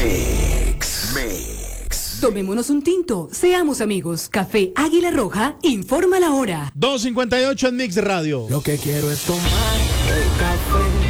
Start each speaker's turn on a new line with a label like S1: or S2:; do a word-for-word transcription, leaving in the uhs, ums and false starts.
S1: Mix. Mix.
S2: Tomémonos un tinto, seamos amigos. Café Águila Roja, informa la hora.
S3: dos cincuenta y ocho en Mix Radio.
S4: Lo que quiero es tomar el café